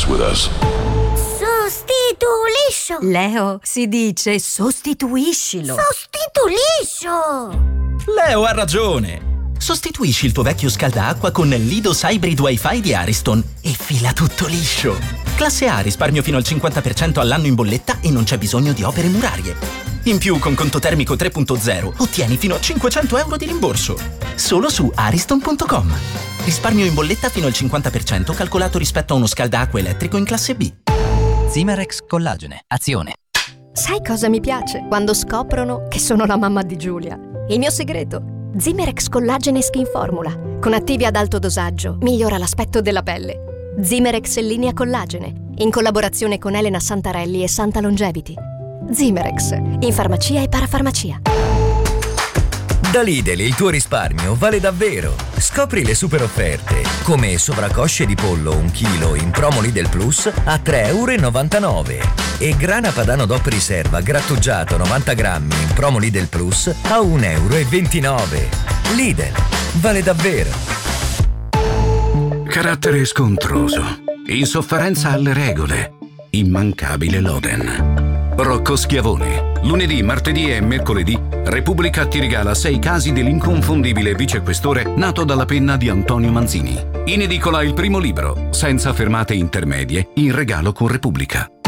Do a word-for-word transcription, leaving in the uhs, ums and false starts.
with us. Sostituiscio. Leo, si dice sostituiscilo. Sostituiscio. Leo ha ragione. Sostituisci il tuo vecchio scaldaacqua con l'Idos Hybrid Wi-Fi di Ariston e fila tutto liscio. Classe A, risparmio fino al cinquanta per cento all'anno in bolletta e non c'è bisogno di opere murarie. In più, con conto termico tre punto zero, ottieni fino a cinquecento euro di rimborso. Solo su ariston punto com. Risparmio in bolletta fino al cinquanta per cento calcolato rispetto a uno scaldaacqua elettrico in classe B. Zimerex Collagene. Azione. Sai cosa mi piace? Quando scoprono che sono la mamma di Giulia. Il mio segreto? Zimerex Collagene Skin Formula. Con attivi ad alto dosaggio migliora l'aspetto della pelle. Zimerex in linea collagene, in collaborazione con Elena Santarelli e Santa Longevity. Zimerex, in farmacia e parafarmacia. Da Lidl il tuo risparmio vale davvero. Scopri le super offerte, come sovracosce di pollo un chilo in promo Lidl Plus a tre e novantanove euro e grana padano D O P riserva grattugiato novanta grammi in promo Lidl Plus a un euro e ventinove. Lidl, vale davvero. Carattere scontroso, insofferenza alle regole, immancabile Loden. Rocco Schiavone. Lunedì, martedì e mercoledì Repubblica ti regala sei casi dell'inconfondibile vicequestore nato dalla penna di Antonio Manzini. In edicola il primo libro, senza fermate intermedie, in regalo con Repubblica.